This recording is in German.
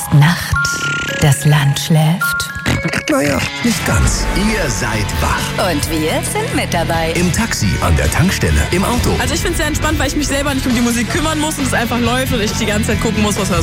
ist Nacht, das Land schläft. Naja, nicht ganz. Ihr seid wach. Und wir sind mit dabei. Im Taxi, an der Tankstelle, im Auto. Also ich finde es sehr entspannt, weil ich mich selber nicht um die Musik kümmern muss und es einfach läuft und ich die ganze Zeit gucken muss, was